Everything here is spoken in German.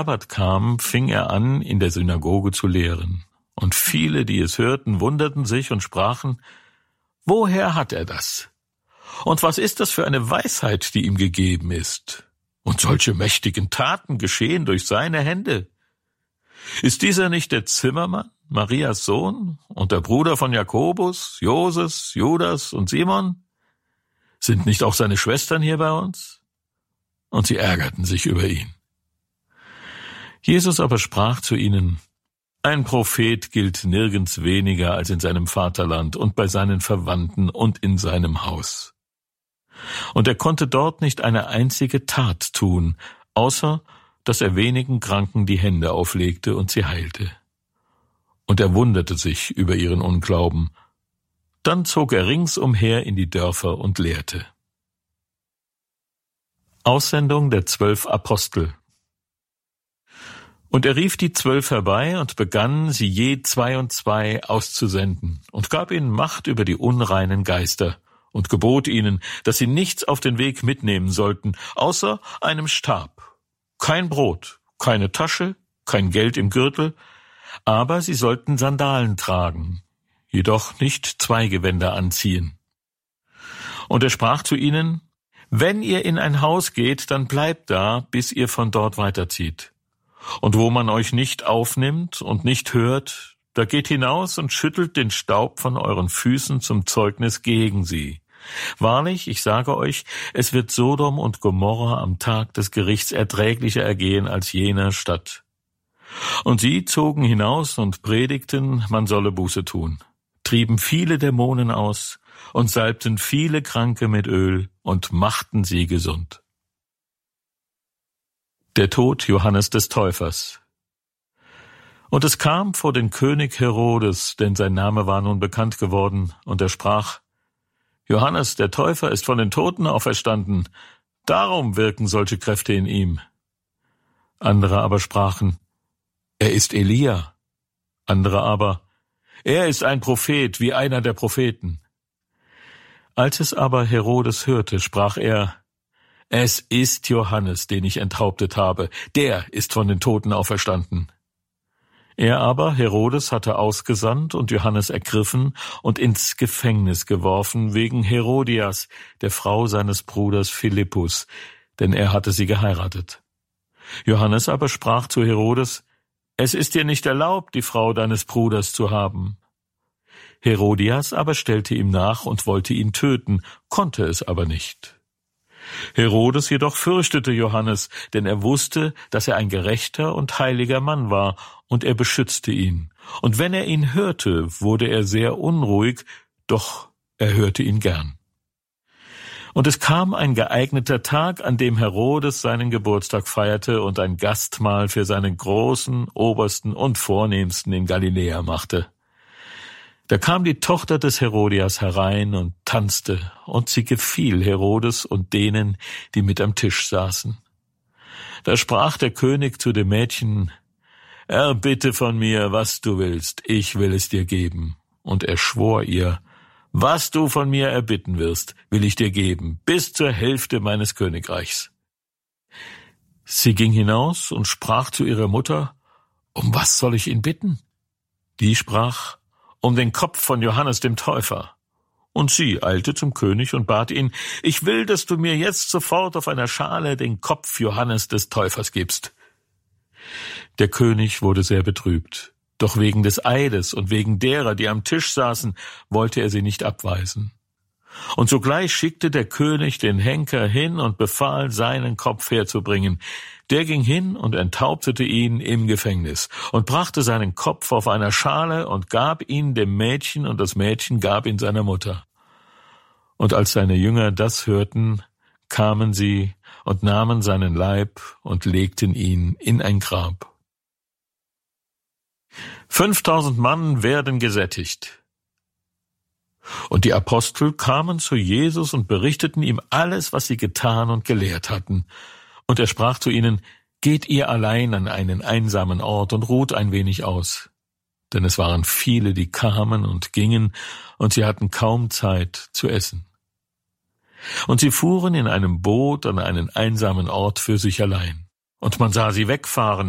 Sabbat kam, fing er an, in der Synagoge zu lehren. Und viele, die es hörten, wunderten sich und sprachen: Woher hat er das? Und was ist das für eine Weisheit, die ihm gegeben ist? Und solche mächtigen Taten geschehen durch seine Hände. Ist dieser nicht der Zimmermann, Marias Sohn, und der Bruder von Jakobus, Joses, Judas und Simon? Sind nicht auch seine Schwestern hier bei uns? Und sie ärgerten sich über ihn. Jesus aber sprach zu ihnen: Ein Prophet gilt nirgends weniger als in seinem Vaterland und bei seinen Verwandten und in seinem Haus. Und er konnte dort nicht eine einzige Tat tun, außer dass er wenigen Kranken die Hände auflegte und sie heilte. Und er wunderte sich über ihren Unglauben. Dann zog er ringsumher in die Dörfer und lehrte. Aussendung der 12 Apostel. Und er rief die 12 herbei und begann, sie je 2 und 2 auszusenden und gab ihnen Macht über die unreinen Geister und gebot ihnen, dass sie nichts auf den Weg mitnehmen sollten, außer einem Stab, kein Brot, keine Tasche, kein Geld im Gürtel, aber sie sollten Sandalen tragen, jedoch nicht 2 Gewänder anziehen. Und er sprach zu ihnen: Wenn ihr in ein Haus geht, dann bleibt da, bis ihr von dort weiterzieht. Und wo man euch nicht aufnimmt und nicht hört, da geht hinaus und schüttelt den Staub von euren Füßen zum Zeugnis gegen sie. Wahrlich, ich sage euch, es wird Sodom und Gomorra am Tag des Gerichts erträglicher ergehen als jener Stadt. Und sie zogen hinaus und predigten, man solle Buße tun, trieben viele Dämonen aus und salbten viele Kranke mit Öl und machten sie gesund. Der Tod Johannes des Täufers. Und es kam vor den König Herodes, denn sein Name war nun bekannt geworden, und er sprach: Johannes der Täufer ist von den Toten auferstanden, darum wirken solche Kräfte in ihm. Andere aber sprachen: Er ist Elia. Andere aber: Er ist ein Prophet, wie einer der Propheten. Als es aber Herodes hörte, sprach er: Es ist Johannes, den ich enthauptet habe, der ist von den Toten auferstanden. Er aber, Herodes, hatte ausgesandt und Johannes ergriffen und ins Gefängnis geworfen wegen Herodias, der Frau seines Bruders Philippus, denn er hatte sie geheiratet. Johannes aber sprach zu Herodes: Es ist dir nicht erlaubt, die Frau deines Bruders zu haben. Herodias aber stellte ihm nach und wollte ihn töten, konnte es aber nicht. Herodes jedoch fürchtete Johannes, denn er wusste, dass er ein gerechter und heiliger Mann war, und er beschützte ihn. Und wenn er ihn hörte, wurde er sehr unruhig, doch er hörte ihn gern. Und es kam ein geeigneter Tag, an dem Herodes seinen Geburtstag feierte und ein Gastmahl für seinen Großen, Obersten und Vornehmsten in Galiläa machte. Da kam die Tochter des Herodias herein und tanzte, und sie gefiel Herodes und denen, die mit am Tisch saßen. Da sprach der König zu dem Mädchen: Erbitte von mir, was du willst, ich will es dir geben. Und er schwor ihr: Was du von mir erbitten wirst, will ich dir geben, bis zur Hälfte meines Königreichs. Sie ging hinaus und sprach zu ihrer Mutter: Um was soll ich ihn bitten? Die sprach: Um den Kopf von Johannes dem Täufer. Und sie eilte zum König und bat ihn: Ich will, dass du mir jetzt sofort auf einer Schale den Kopf Johannes des Täufers gibst. Der König wurde sehr betrübt, doch wegen des Eides und wegen derer, die am Tisch saßen, wollte er sie nicht abweisen. Und sogleich schickte der König den Henker hin und befahl, seinen Kopf herzubringen. Der ging hin und enthauptete ihn im Gefängnis und brachte seinen Kopf auf einer Schale und gab ihn dem Mädchen, und das Mädchen gab ihn seiner Mutter. Und als seine Jünger das hörten, kamen sie und nahmen seinen Leib und legten ihn in ein Grab. 5000 Mann werden gesättigt. Und die Apostel kamen zu Jesus und berichteten ihm alles, was sie getan und gelehrt hatten. Und er sprach zu ihnen: Geht ihr allein an einen einsamen Ort und ruht ein wenig aus. Denn es waren viele, die kamen und gingen, und sie hatten kaum Zeit zu essen. Und sie fuhren in einem Boot an einen einsamen Ort für sich allein. Und man sah sie wegfahren,